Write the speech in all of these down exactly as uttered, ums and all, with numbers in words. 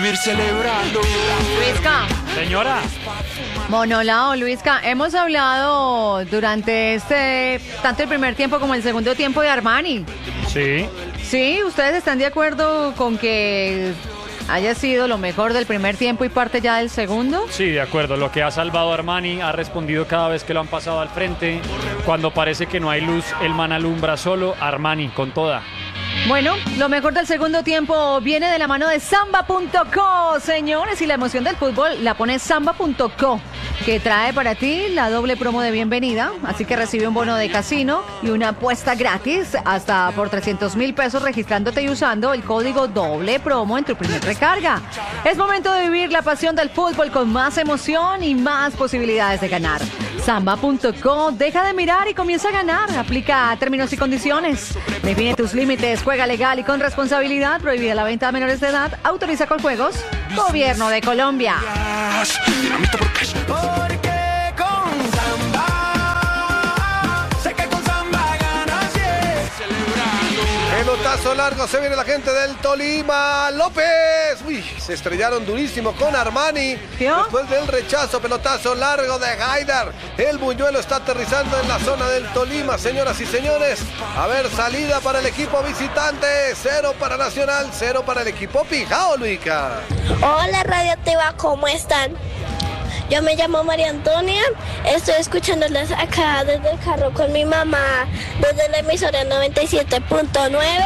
vivir celebrando. Luisca. Señora. Monolao, Luisca, hemos hablado durante este, tanto el primer tiempo como el segundo tiempo de Armani. Sí. Sí, ¿ustedes están de acuerdo con que haya sido lo mejor del primer tiempo y parte ya del segundo? Sí, de acuerdo. Lo que ha salvado a Armani, ha respondido cada vez que lo han pasado al frente. Cuando parece que no hay luz, el man alumbra solo. Armani, con toda. Bueno, lo mejor del segundo tiempo viene de la mano de Samba punto co, señores, y la emoción del fútbol la pone Samba punto co, que trae para ti la doble promo de bienvenida, así que recibe un bono de casino y una apuesta gratis hasta por trescientos mil pesos registrándote y usando el código doble promo en tu primer recarga. Es momento de vivir la pasión del fútbol con más emoción y más posibilidades de ganar. Samba punto co, deja de mirar y comienza a ganar. Aplica términos y condiciones. Define tus límites, juega legal y con responsabilidad. Prohibida la venta a menores de edad. Autoriza con juegos. Gobierno de Colombia. Dinamita por cash. Porque con Samba, sé que con Samba ganas, yeah. Celebrando. Pelotazo largo, se viene la gente del Tolima. López. Uy, se estrellaron durísimo con Armani. ¿Qué? Después del rechazo, pelotazo largo de Haidar. El buñuelo está aterrizando en la zona del Tolima, señoras y señores. A ver, salida para el equipo visitante. Cero para Nacional, cero para el equipo Pijao, Luica. Hola Radio Tiva, ¿cómo están? Yo me llamo María Antonia, estoy escuchándoles acá desde el carro con mi mamá, desde la emisora noventa y siete punto nueve.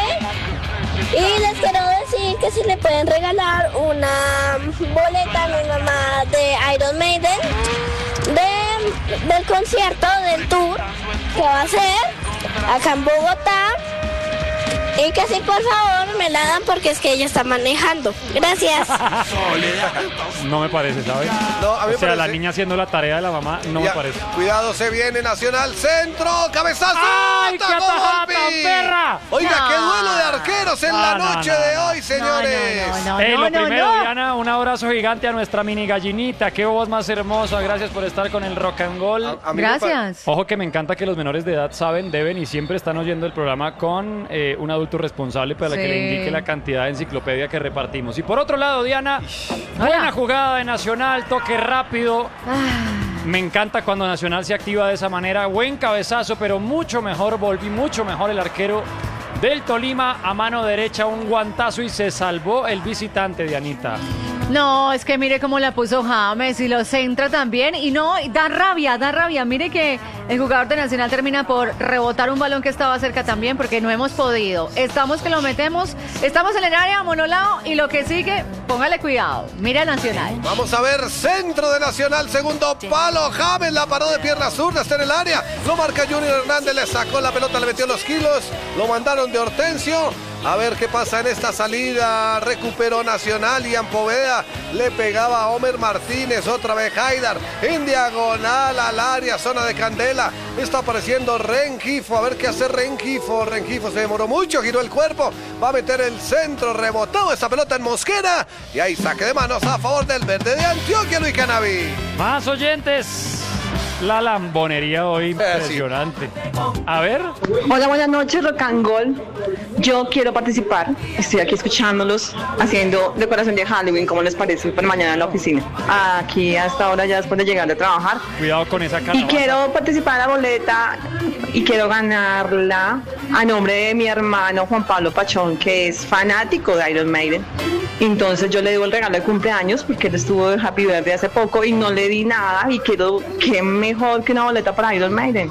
Y les quiero decir que si le pueden regalar una boleta a mi mamá de Iron Maiden, de, del concierto, del tour que va a hacer acá en Bogotá. Y que sí, por favor, me la dan porque es que ella está manejando. Gracias. No me parece, ¿sabes? No, a mí o sea, me la parece. niña haciendo la tarea de la mamá, no Ya, me parece. Cuidado, se viene Nacional, centro, cabezazo. ¡Ay, qué ¡Atacó atajada Volpi! tan perra! Oiga, No. qué duelo de arqueros en No, la no, noche no, de no. hoy, señores. No, no, no, no. Hey, lo primero, no. Diana, un abrazo gigante a nuestra mini gallinita. Qué voz más hermosa. Gracias por estar con el rock and roll. A- a mí me pa- Gracias. Ojo que me encanta que los menores de edad saben, deben y siempre están oyendo el programa con eh, un adulto responsable para Sí. que le indique la cantidad de enciclopedia que repartimos. Y por otro lado, Diana, buena jugada de Nacional, toque rápido. Ah, Me encanta cuando Nacional se activa de esa manera. Buen cabezazo, pero mucho mejor Volpi, mucho mejor el arquero del Tolima. A mano derecha un guantazo y se salvó el visitante, Dianita. No, es que mire cómo la puso James y lo centra también. Y no, y da rabia, da rabia. Mire que el jugador de Nacional termina por rebotar un balón que estaba cerca también porque no hemos podido. Estamos que lo metemos, estamos en el área, Monolao, y lo que sigue, póngale cuidado. Mire a Nacional. Vamos a ver, centro de Nacional, segundo palo. James la paró de pierna zurda, está en el área. Lo marca Junior Hernández, le sacó la pelota, le metió los kilos. Lo mandaron de Hortensio. A ver qué pasa en esta salida. Recuperó Nacional y Poveda le pegaba a Homer Martínez. Otra vez Haidar en diagonal al área, zona de Candela. Está apareciendo Rengifo. A ver qué hace Rengifo. Rengifo se demoró mucho, giró el cuerpo. Va a meter el centro. Rebotó esa pelota en Mosquera. Y ahí saque de manos a favor del verde de Antioquia, Luis Canavi. Más oyentes. La lambonería hoy impresionante. A ver. Hola, buenas noches, Rock and Roll. Yo quiero participar. Estoy aquí escuchándolos haciendo decoración de Halloween. ¿Cómo les parece para mañana en la oficina? Aquí hasta ahora ya después de llegar de trabajar. Cuidado con esa cara. Y quiero participar en la boleta y quiero ganarla a nombre de mi hermano Juan Pablo Pachón, que es fanático de Iron Maiden. Entonces yo le debo el regalo de cumpleaños porque él estuvo de Happy Birthday hace poco y no le di nada y quiero que mejor que una boleta para Iron Maiden.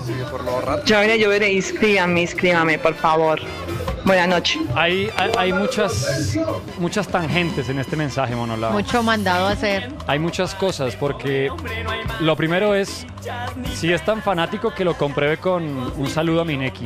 Yo veré, yo veré, inscríbame, inscríbame, por favor. Buenas noches. Hay, hay, hay muchas, muchas tangentes en este mensaje, Monolao. Mucho mandado a hacer. Hay muchas cosas porque lo primero es, si es tan fanático que lo compruebe con un saludo a Mineki.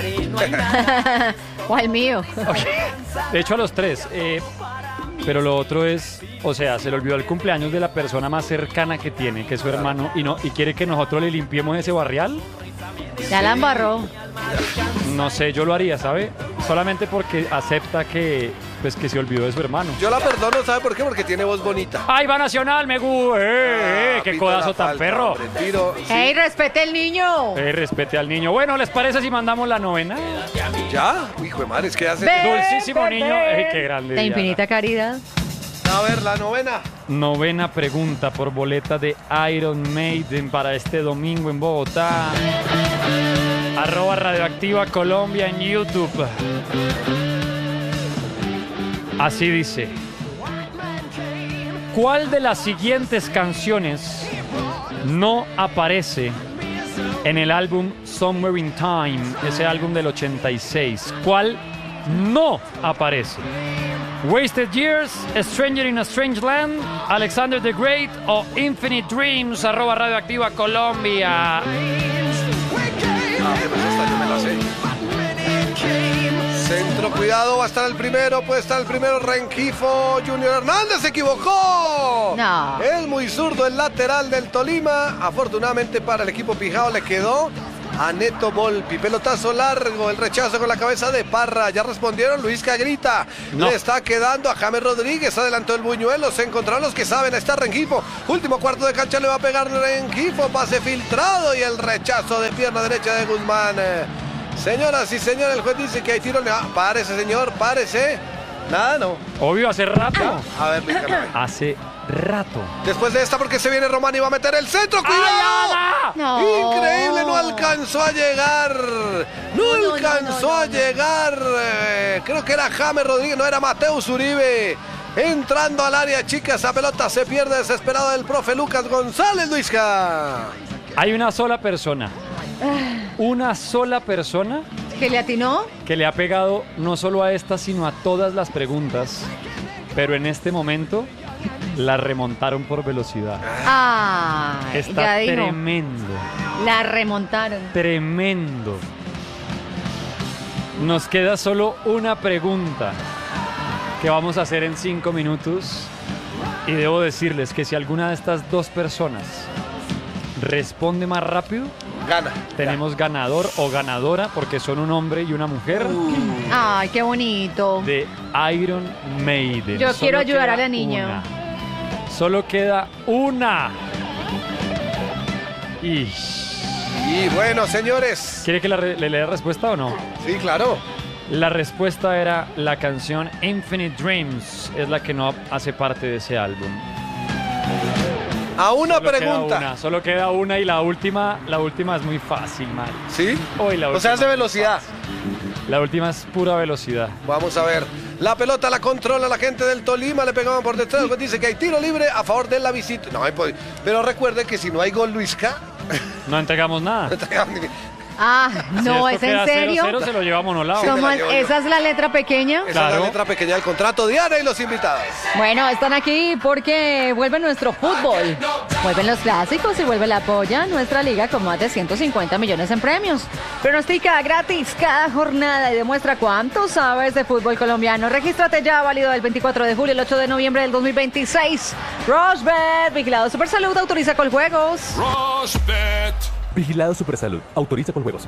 O al mío. De hecho a los tres. Eh, pero lo otro es, o sea, se le olvidó el cumpleaños de la persona más cercana que tiene, que es su hermano, y no y quiere que nosotros le limpiemos ese barrial. Ya la embarró. No sé, yo lo haría, ¿sabe? Solamente porque acepta que, pues, que se olvidó de su hermano. Yo la perdono, ¿sabe por qué? Porque tiene voz bonita. ¡Ay, va Nacional! ¡Me gusta! ¡Eh, eh! ¡Qué Pito codazo la tan falta, perro! hombre, tiro, sí. ¡Ey, respete el niño! Eh, respete al niño. Bueno, ¿les parece si mandamos la novena? ¿Ya? Hijo de madre, es que hace... Ve. Dulcísimo ve, niño. ve. Eh, ¡Qué grande! De Diana. infinita caridad. A ver, la novena. Novena pregunta por boleta de Iron Maiden para este domingo en Bogotá. Arroba Radioactiva Colombia en YouTube. Así dice. ¿Cuál de las siguientes canciones no aparece en el álbum Somewhere in Time, ese álbum del ochenta y seis? ¿Cuál no aparece? Wasted Years, A Stranger in a Strange Land, Alexander the Great o Infinite Dreams, arroba Radioactiva Colombia. Ah, pues esta yo me la sé. Centro, cuidado, va a estar el primero, puede estar el primero, Rengifo. Junior Hernández se equivocó. No. Es muy zurdo el lateral del Tolima. Afortunadamente para el equipo pijao le quedó a Neto Volpi. Pelotazo largo, el rechazo con la cabeza de Parra. Ya respondieron, Luis Cagrita. No. Le está quedando a James Rodríguez. Adelantó el Buñuelo. Se encontraron los que saben. Está Rengifo. Último cuarto de cancha le va a pegar Rengifo. Pase filtrado y el rechazo de pierna derecha de Guzmán. Señoras y señores, el juez dice que hay tiro. Ah, párese, señor, párese. Nada, no. Obvio, hace rato. A ver, Luis, Hace rato. después de esta, porque se viene Román y va a meter el centro. ¡Cuidado! ¡Ay, No. Increíble, no alcanzó a llegar. No, No, no, alcanzó no, no, a no. llegar. Eh, creo que era James Rodríguez, no era Mateus Uribe. Entrando al área chica, esa pelota se pierde desesperado del profe Lucas González, Luisca. Hay una sola persona. Una sola persona ¿Que le atinó? que le ha pegado no solo a esta, sino a todas las preguntas. Pero en este momento la remontaron por velocidad. Ah, ya Está dijo. tremendo. La remontaron. Tremendo. Nos queda solo una pregunta que vamos a hacer en cinco minutos. Y debo decirles que si alguna de estas dos personas responde más rápido, Gana. tenemos ganador o ganadora, porque son un hombre y una mujer, Ay, qué bonito. de Iron Maiden. Yo Solo quiero ayudar queda a la niña. una. Solo queda una. Y... Y bueno, señores. ¿Quiere que la re- le lea la respuesta o no? Sí, claro. La respuesta era la canción Infinite Dreams, es la que no hace parte de ese álbum. A una Solo queda pregunta. una, solo queda una y la última, la última es muy fácil, Mari. ¿Sí? Hoy la O sea, última es de velocidad. La última es pura velocidad. Vamos a ver. La pelota la controla la gente del Tolima. Le pegaban por detrás. Pues dice que hay tiro libre a favor de la visita. No, hay po- pero recuerde que si no hay gol, Luisca. No entregamos nada. Ah, no, Si ¿es esto en queda serio? cero cero, se lo lleva a Monolao. Sí, me ¿Cómo la es? llevo yo. ¿Esa es la letra pequeña? Esa es Claro. la letra pequeña del contrato. Diana y los invitados. Bueno, están aquí porque vuelve nuestro fútbol. Vuelven los clásicos y vuelve la polla, nuestra liga con más de ciento cincuenta millones en premios. Pronostica gratis cada jornada y demuestra cuánto sabes de fútbol colombiano. Regístrate ya, válido del veinticuatro de julio al ocho de noviembre del dos mil veintiséis. Rosbet, vigilado Supersalud, autoriza con juegos. Rosbet. Vigilado Supersalud. Autoriza con juegos.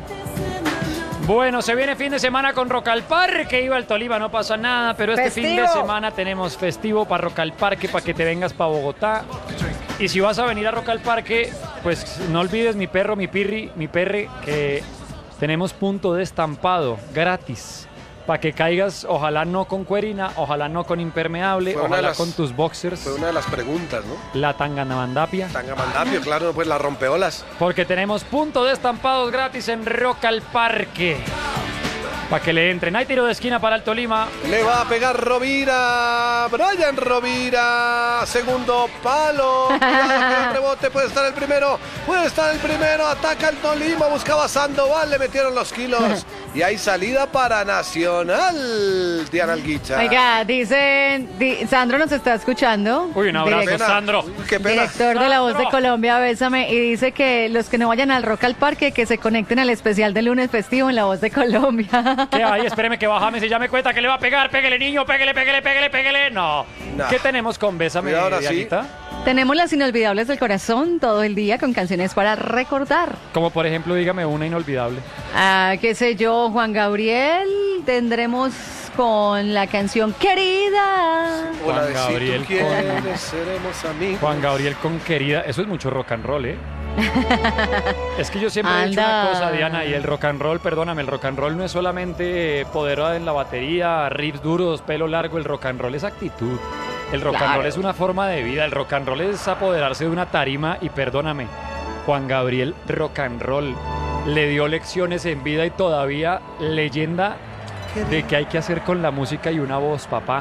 Bueno, se viene fin de semana con Rock al Parque. Iba al Tolima, no pasa nada, pero este fin de Festivo. semana tenemos festivo para Rock al Parque, para que te vengas para Bogotá. Y si vas a venir a Rock al Parque, pues no olvides mi perro, mi pirri, mi perre, que tenemos punto de estampado gratis. Para que caigas, ojalá no con cuerina, ojalá no con impermeable, Fue una de ojalá las- con tus boxers, Fue una de las preguntas, ¿no? la tanganamandapia. Tangamandapio, claro, pues las rompeolas. Porque tenemos punto de estampados gratis en Rock al Parque. Para que le entren. Hay tiro de esquina para el Tolima. Le va a pegar Rovira. Brian Rovira. Segundo palo. Cuidado que el rebote puede estar el primero. Puede estar el primero. Ataca el Tolima. Buscaba Sandoval. Le metieron los kilos. Y hay salida para Nacional. Diana Alguicha. Oiga, dicen, di- Sandro nos está escuchando. Uy, un abrazo, Direct- Pena. Sandro. Uy, qué pena. Director de La Voz de Sandro. Colombia, bésame, y dice que los que no vayan al Rock al Parque, que se conecten al especial de lunes festivo en La Voz de Colombia. ¿Qué hay? Espéreme que bajame si ya me cuenta que le va a pegar. Pégale, niño, pégale, pégale, pégale, pégale. No. No. ¿Qué tenemos con Bésame, Cuidado, ahora sí. Dianita? Tenemos las inolvidables del corazón todo el día con canciones para recordar. Como por ejemplo, dígame una inolvidable. Ah, qué sé yo, Juan Gabriel, tendremos con la canción Querida. O la Juan de Gabriel si tú con- quieres, seremos amigos. Juan Gabriel con Querida. Eso es mucho rock and roll, ¿eh? Es que yo siempre he dicho Anda. una cosa, Diana, y el rock and roll, perdóname, el rock and roll no es solamente poder en la batería, riffs duros, pelo largo, el rock and roll es actitud. El rock Claro. and roll es una forma de vida. El rock and roll es apoderarse de una tarima y perdóname, Juan Gabriel rock and roll le dio lecciones en vida y todavía leyenda de qué hay que hacer con la música y una voz, papá.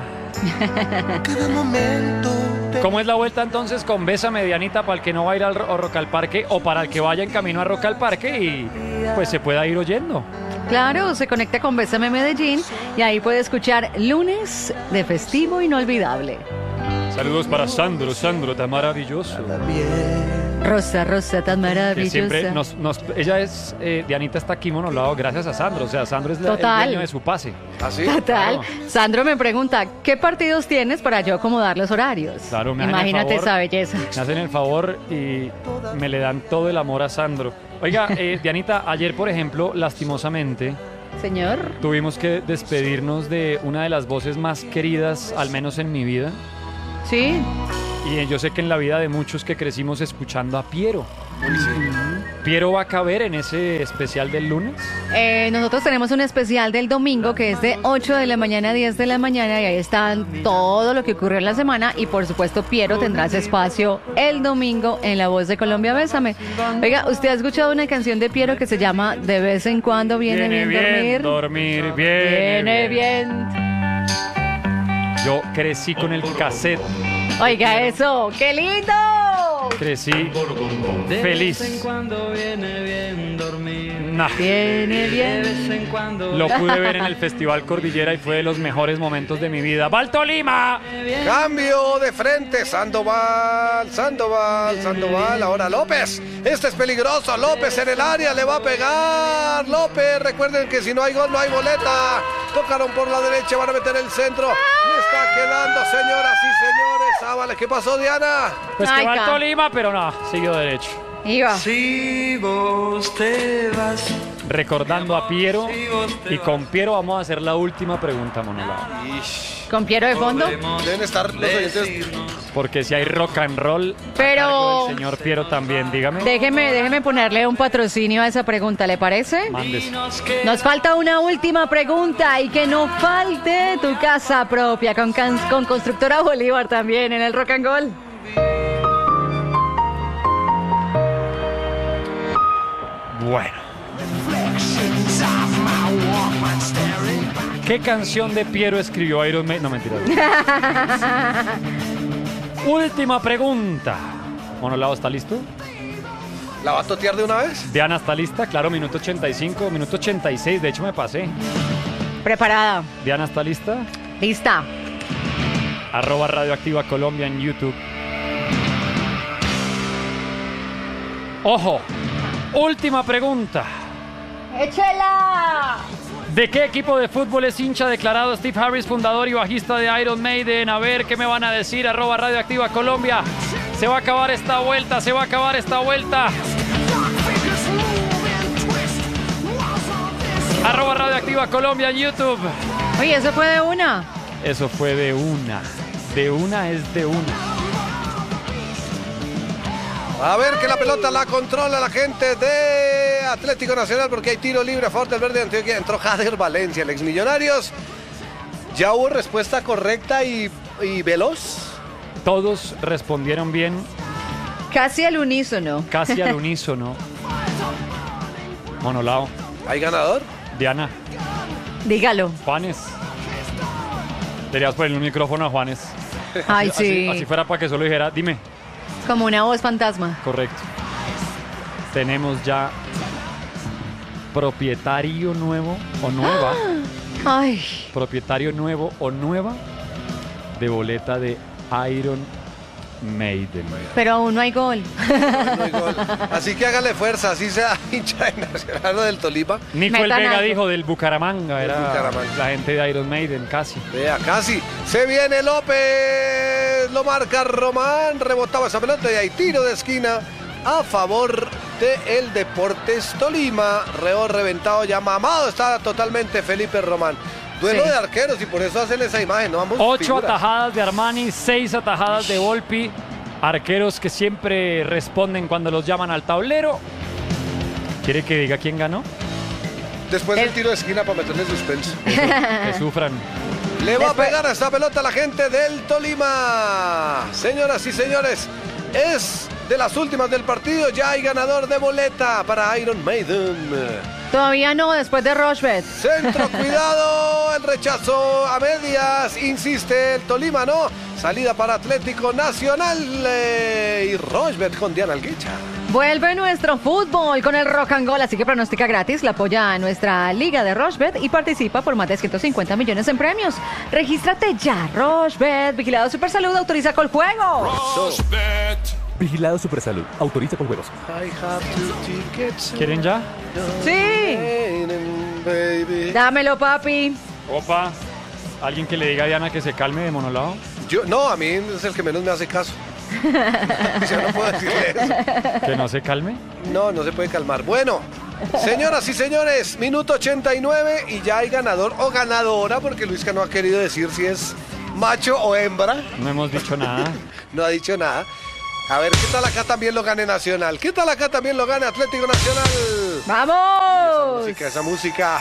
¿Cómo es la vuelta entonces con Bésame, Dianita, para el que no va a ir al ro- Rock al Parque o para el que vaya en camino a Rock al Parque y pues se pueda ir oyendo? Claro, se conecta con Bésame Medellín y ahí puede escuchar Lunes de Festivo Inolvidable. Saludos para Sandro, Sandro, tan maravilloso. Rosa, Rosa, tan Que maravillosa. siempre nos, nos- ella es, eh, Dianita está aquí monolado gracias a Sandro, o sea, Sandro es la, el Total. dueño de su pase. ¿Así? Total. Claro. Sandro me pregunta, ¿qué partidos tienes para yo acomodar los horarios? Claro, me hacen el Imagínate favor. esa belleza. Me hacen el favor y me le dan todo el amor a Sandro. Oiga, eh, Dianita, ayer, por ejemplo, lastimosamente, Señor. tuvimos que despedirnos de una de las voces más queridas, al menos en mi vida. Sí. Y eh, yo sé que en la vida de muchos que crecimos escuchando a Piero. ¿Piero va a caber en ese especial del lunes? Eh, nosotros tenemos un especial del domingo que es de ocho de la mañana a diez de la mañana y ahí están todo lo que ocurrió en la semana y por supuesto Piero tendrá ese espacio el domingo en La Voz de Colombia Bésame. Oiga, ¿usted ha escuchado una canción de Piero que se llama De vez en cuando viene, bien, dormir? dormir, viene, Viene bien. Yo crecí con el cassette, Oiga eso, qué lindo. crecí feliz. Nah, Viene bien. lo pude ver en el Festival Cordillera y fue de los mejores momentos de mi vida. ¡Val Tolima! Cambio de frente, Sandoval, Sandoval, Sandoval, ahora López. Este es peligroso, López en el área, le va a pegar. López, recuerden que si no hay gol no hay boleta. Tocaron por la derecha, van a meter el centro. Le está quedando, señoras y señores. Ah, vale, ¿qué pasó, Diana? Pues Ay, que Val ca- Tolima, pero no, siguió derecho. Iba. Si vos te vas, Recordando a Piero, y con Piero vamos a hacer la última pregunta, Monolao. Con Piero de fondo. Deben estar los oyentes. Porque si hay rock and roll, Pero- a cargo del señor Piero también, dígame. Déjeme, déjeme ponerle un patrocinio a esa pregunta, ¿le parece? Mándese. Nos falta una última pregunta y que no falte tu casa propia con, can- con Constructora Bolívar también en el Rock and Roll. Bueno. ¿Qué canción de Piero escribió Iron Maiden? No, mentira. Última pregunta. Monolao, ¿está listo? ¿La va a totear de una vez? Diana, ¿está lista? Claro, minuto ochenta y cinco, minuto ochenta y seis, de hecho me pasé. Preparada. Diana, ¿está lista? Lista. Arroba Radioactiva Colombia en YouTube. Ojo, última pregunta. ¡Échela! ¿De qué equipo de fútbol es hincha declarado Steve Harris, fundador y bajista de Iron Maiden? A ver, ¿qué me van a decir? Arroba Radioactiva Colombia. Se va a acabar esta vuelta, se va a acabar esta vuelta. Arroba Radioactiva Colombia en YouTube. Oye, eso fue de una. Eso fue de una. De una es de una. A ver que la pelota la controla la gente de Atlético Nacional porque hay tiro libre a favor del Verde de Antioquia. Entró Jader Valencia, el ex Millonarios. Ya hubo respuesta correcta y, y veloz. Todos respondieron bien, Casi al unísono. casi al unísono. Monolao, ¿Hay ganador? Diana, Dígalo. Juanes. Deberías ponerle un micrófono a Juanes. Ay, Así- sí. Así fuera para que solo dijera, dime. Como una voz fantasma. Correcto. Tenemos ya propietario nuevo o nueva. Ay. Propietario nuevo o nueva de boleta de Iron Maiden. Pero aún no hay gol. No hay gol. Así que hágale fuerza, así sea hincha de Nacional o del Tolima. Nico el Metan Vega algo. dijo del Bucaramanga, Del era Bucaramanga. la gente de Iron Maiden, casi. Vea, casi. Se viene López. Lo marca Román. Rebotaba esa pelota y hay tiro de esquina a favor de el Deportes Tolima. Reo reventado ya mamado. Está totalmente Felipe Román. Duelo Sí. de arqueros y por eso hacen esa imagen. ¿No? Ambos Ocho figuras. atajadas de Armani, seis atajadas de Volpi. Arqueros que siempre responden cuando los llaman al tablero. ¿Quiere que diga quién ganó? Después del El- tiro de esquina para meterle suspenso. Que sufran. Le va Después- a pegar a esta pelota a la gente del Tolima. Señoras y señores, es de las últimas del partido. Ya hay ganador de boleta para Iron Maiden. Todavía no, después de Rochbet. Centro, cuidado, el rechazo a medias, insiste el Tolima, ¿no? Salida para Atlético Nacional eh, y Rochbet con Diana Alguicha. Vuelve nuestro fútbol con el Rock and Goal, así que pronostica gratis, la apoya a nuestra liga de Rochbet y participa por más de ciento cincuenta millones en premios. Regístrate ya, Rochbet, vigilado Supersalud, autoriza con juego. Rochbet. Vigilado Supersalud. Autoriza con juegos. ¿Quieren ya? Sí, Baby. dámelo, papi. Opa. ¿Alguien que le diga a Diana que se calme de monolado? Yo, no, a mí es el que menos me hace caso. Yo no puedo decirle eso. ¿Que no se calme? No, no se puede calmar. Bueno, señoras y señores, minuto ochenta y nueve y ya hay ganador o ganadora, porque Luisca no ha querido decir si es macho o hembra. No hemos dicho nada. No ha dicho nada. A ver, ¿qué tal acá también lo gane Nacional? ¿Qué tal acá también lo gane Atlético Nacional? Esa ¡Vamos! música, esa música.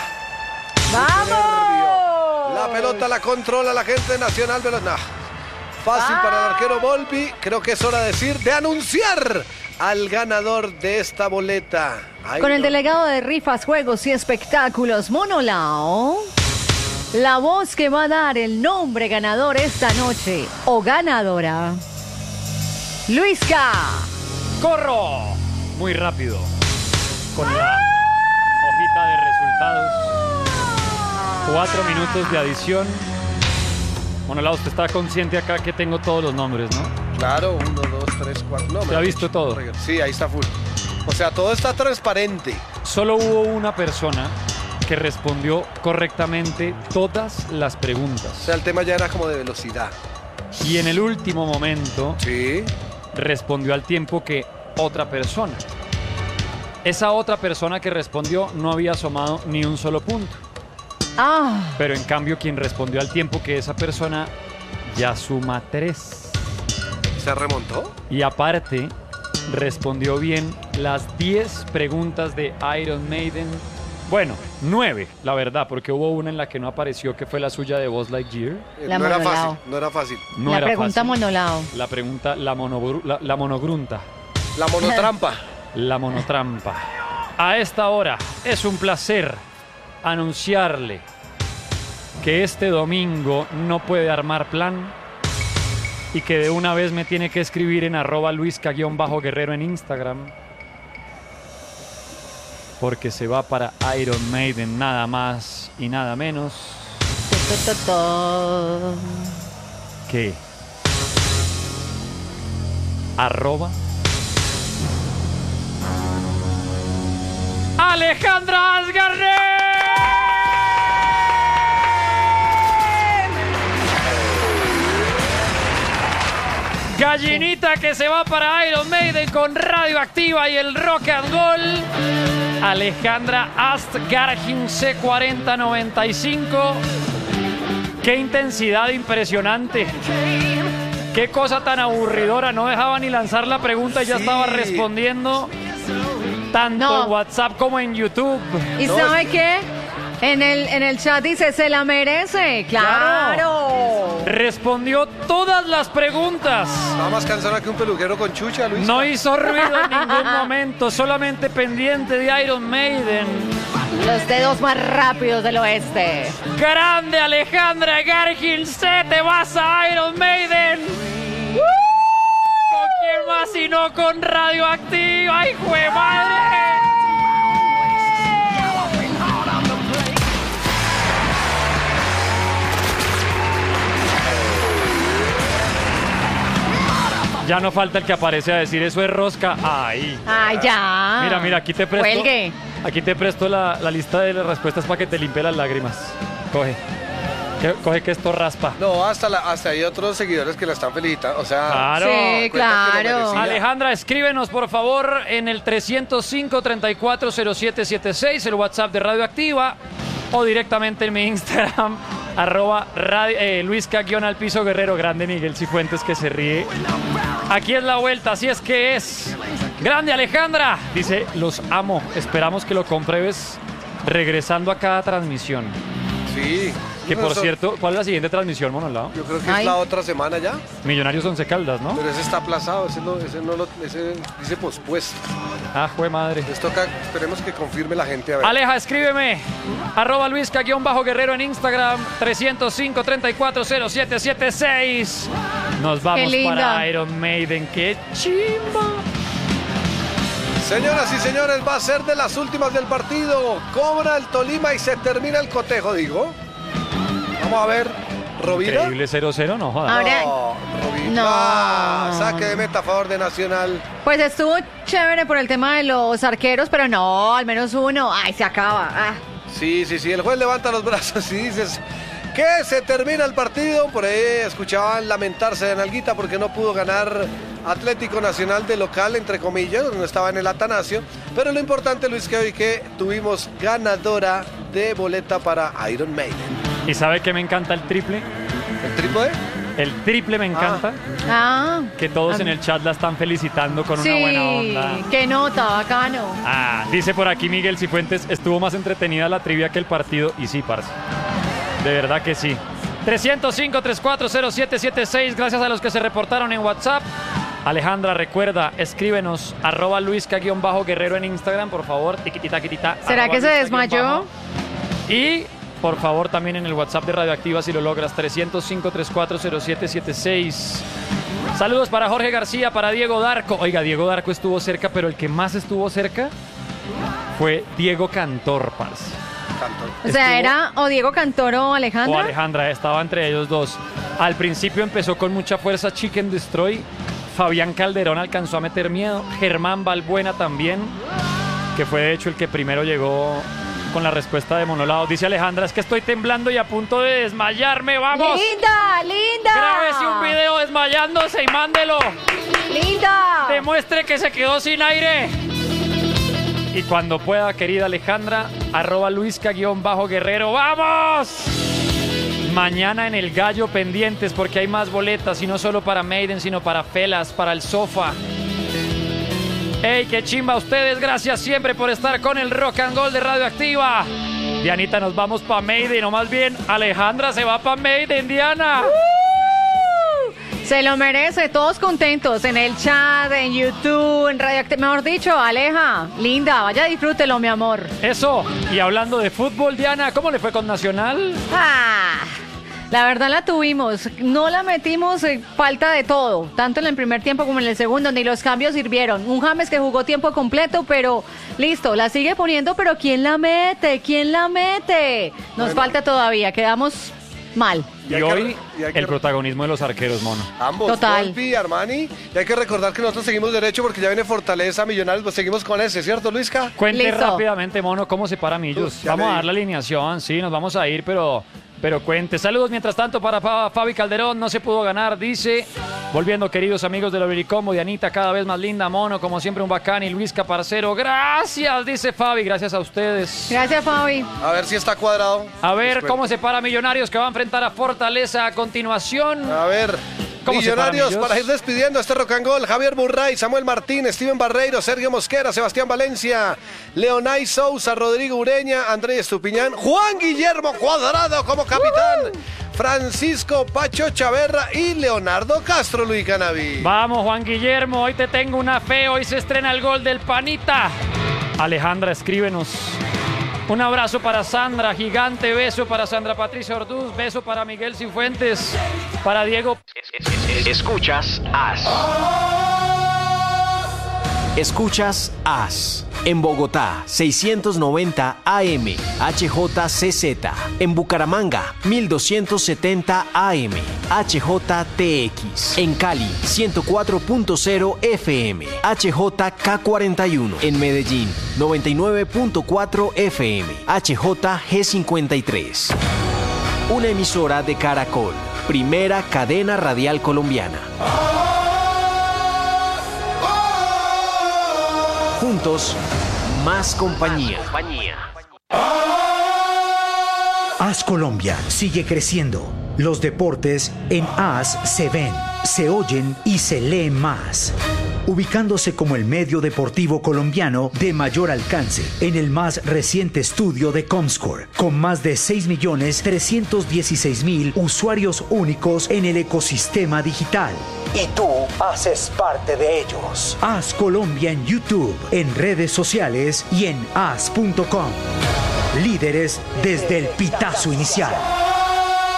¡Vamos! La pelota la controla la gente de Nacional. Pero no. Fácil para el arquero Volpi. Creo que es hora de decir, de anunciar al ganador de esta boleta. Ay, Con el no. delegado de Rifas, Juegos y Espectáculos, Monolao, la voz que va a dar el nombre ganador esta noche, o ganadora, Luisca. ¡Corro! Muy rápido. Con la hojita de resultados. Cuatro minutos de adición. Monolao, usted está consciente acá que tengo todos los nombres, ¿no? Claro, uno, dos, tres, cuatro. No, ¿Se me ha lo visto dicho. todo? Sí, ahí está full. O sea, todo está transparente. Solo hubo una persona que respondió correctamente todas las O preguntas. sea, el tema ya era como de velocidad. Y en el último momento Sí. respondió al tiempo que otra persona. Esa otra persona que respondió no había asomado ni un solo punto. Ah, Pero en cambio quien respondió al tiempo que esa persona ya suma tres. ¿Se remontó? Y aparte respondió bien las diez preguntas de Iron Maiden. Bueno, nueve, la verdad, porque hubo una en la que no apareció, que fue la suya de Buzz Lightyear. Eh, La no era monolao. fácil, no era fácil. No la era pregunta fácil. Monolao. La pregunta, la, monogru- la, la monogrunta, La monotrampa. la monotrampa. A esta hora es un placer anunciarle que este domingo no puede armar plan y que de una vez me tiene que escribir en arroba luisca-guerrero en Instagram, porque se va para Iron Maiden nada más y nada menos Tu, tu, tu, tu. que arroba Alejandra Asgarre. Gallinita que se va para Iron Maiden con Radioactiva y el Rock and Roll. Alejandra Astgargin C cuarenta noventa y cinco. Qué intensidad impresionante. Qué cosa tan aburridora. No dejaba ni lanzar la pregunta y ya Sí. estaba respondiendo. Tanto No. en WhatsApp como en YouTube. ¿Y No, sabe qué? En el, en el chat dice, se la merece. ¡Claro! Respondió todas las preguntas. Estaba más cansada que un peluquero con chucha, Luis. No hizo ruido en ningún momento, solamente pendiente de Iron Maiden. Los dedos más rápidos del oeste. Grande Alejandra Gargin, se te vas a Iron Maiden. ¿Con quién más si no con Radioactiva? ¡Ay, jue madre! Ya no falta el que aparece a decir eso es rosca. ¡Ay! ¡Ay, ya! Mira, mira, aquí te presto. Cuelgue. Aquí te presto la, la lista de las respuestas para que te limpie las lágrimas. Coge. Que- coge que esto raspa. No, hasta, la, hasta hay otros seguidores que la están felicitando. O sea, Claro. Sí, cuenta que lo claro. merecía. Alejandra, escríbenos por favor en el trescientos cinco, treinta y cuatro, cero siete setenta y seis, el WhatsApp de Radioactiva, o directamente en mi Instagram, arroba radio, eh, Luisca-al piso guerrero. Grande Miguel Cifuentes que se ríe. Aquí es la vuelta, así es que es. Grande Alejandra. Dice, los amo. Esperamos que lo compruebes regresando a cada transmisión. Sí. Que por Eso- cierto, ¿cuál es la siguiente transmisión, Monolao? Yo creo que Ay. es la otra semana ya, Millonarios Once Caldas, ¿no? pero ese está aplazado, ese no, ese no lo, ese dice pospuesto. Ah, jue madre. Les toca, esperemos que confirme la gente a ver. Aleja, escríbeme. Arroba Luisca-Guerrero en Instagram. trescientos cinco, treinta y cuatro, cero siete siete seis. Nos vamos linda. para Iron Maiden. ¡Qué chimba! Señoras y señores, va a ser de las últimas del partido. Cobra el Tolima y se termina el cotejo, digo. Vamos a ver. Rovira. Increíble cero cero, no jodas. Ahora- No, Rovira. No. Ah, saque de meta a favor de Nacional. Pues estuvo chévere por el tema de los arqueros, pero no, al menos uno. Ay, se acaba. Ah. Sí, sí, sí. El juez levanta los brazos y dices que se termina el partido. Por ahí escuchaban lamentarse de Nalguita porque no pudo ganar Atlético Nacional de local, entre comillas, donde estaba en el Atanasio. Pero lo importante, Luis, que hoy que tuvimos ganadora de boleta para Iron Maiden. ¿Y sabe que me encanta el triple? ¿El trípode? El triple me encanta. Ah. Que todos Ah. en el chat la están felicitando con Sí, una buena onda. qué nota, bacano. Ah, dice por aquí Miguel Cifuentes, estuvo más entretenida la trivia que el partido. Y sí, parce. De verdad que sí. trescientos cinco, treinta y cuatro, cero siete siete seis. Gracias a los que se reportaron en WhatsApp. Alejandra, recuerda, escríbenos, arroba Luisca-Guerrero en Instagram, por favor. Tiquitita, tiquitita, ¿Será arroba que se desmayó? Luisca-bajo. Y, por favor, también en el WhatsApp de Radioactiva, si lo logras, trescientos cinco, treinta y cuatro, cero siete siete seis. Saludos para Jorge García, para Diego Darco. Oiga, Diego Darco estuvo cerca, pero el que más estuvo cerca fue Diego Cantor, parce. Cantor. O sea, Estuvo- era o Diego Cantor o Alejandra. O Alejandra, estaba entre ellos dos. Al principio empezó con mucha fuerza Chicken Destroy. Fabián Calderón alcanzó a meter miedo. Germán Balbuena también, que fue de hecho el que primero llegó con la respuesta de Monolao. Dice Alejandra, es que estoy temblando y a punto de desmayarme. ¡Vamos! ¡Linda, linda! Grábese un video desmayándose y mándelo. ¡Linda! Demuestre que se quedó sin aire. Y cuando pueda, querida Alejandra, arroba Luisca-Guerrero. ¡Vamos! Mañana en el Gallo pendientes porque hay más boletas y no solo para Maiden, sino para Felas, para el Sofá. ¡Ey, qué chimba ustedes! Gracias siempre por estar con el Rock and Roll de Radioactiva. Dianita, nos vamos para Maiden, o más bien, Alejandra se va para Maiden, Diana. Se lo merece, todos contentos en el chat, en YouTube, en Radio Activa. Mejor dicho, Aleja, linda, vaya disfrútelo, mi amor. Eso, y hablando de fútbol, Diana, ¿cómo le fue con Nacional? Ah, la verdad la tuvimos, no la metimos, eh, falta de todo, tanto en el primer tiempo como en el segundo, ni los cambios sirvieron. Un James que jugó tiempo completo, pero listo, la sigue poniendo, pero ¿quién la mete? ¿Quién la mete? Nos Bueno. falta todavía, quedamos mal. Y, Y hay que- hoy, y hay que- el protagonismo de los arqueros, mono. Ambos, Total. Volpi, Armani. Y hay que recordar que nosotros seguimos derecho porque ya viene Fortaleza, Millonarios, pues seguimos con ese, ¿cierto, Luisca? Cuente Listo. rápidamente, mono, cómo se para Millos. Uf, ya Vamos le a di. dar la alineación, sí, nos vamos a ir, pero, pero cuente. Saludos, mientras tanto, para Fa- Fabi Calderón, no se pudo ganar, dice. Volviendo, queridos amigos de Loricombo, Dianita, cada vez más linda, mono, como siempre, un bacán. Y Luis Caparcero, gracias, dice Fabi, gracias a ustedes. Gracias, Fabi. A ver si está cuadrado. A ver Después. cómo se para Millonarios, que va a enfrentar a Fortaleza a continuación. A ver. ¿Cómo se para, Millonarios, Millos? para ir despidiendo este Rock and Roll, Javier Burray, Samuel Martín, Steven Barreiro, Sergio Mosquera, Sebastián Valencia, Leonay Sousa, Rodrigo Ureña, Andrés Estupiñán, Juan Guillermo Cuadrado como capitán, Francisco Pacho Chaverra y Leonardo Castro, Luis Canavi. Vamos, Juan Guillermo, hoy te tengo una fe, hoy se estrena el gol del Panita. Alejandra, escríbenos. Un abrazo para Sandra, gigante beso para Sandra Patricia Orduz, beso para Miguel Cifuentes, para Diego. Escuchas As. Escuchas As. En Bogotá, seiscientos noventa A M, H J C Z. En Bucaramanga, mil doscientos setenta A M, H J T X. En Cali, ciento cuatro punto cero F M, H J K cuarenta y uno. En Medellín, noventa y nueve punto cuatro F M, H J G cincuenta y tres. Una emisora de Caracol, primera cadena radial colombiana. Juntos, más compañía. As Colombia sigue creciendo. Los deportes en As se ven, se oyen y se leen más. ubicándose como el medio deportivo colombiano de mayor alcance en el más reciente estudio de Comscore, con más de seis millones trescientos dieciséis mil usuarios únicos en el ecosistema digital. Y tú haces parte de ellos. Haz Colombia en YouTube, en redes sociales y en haz punto com. Líderes desde el pitazo inicial.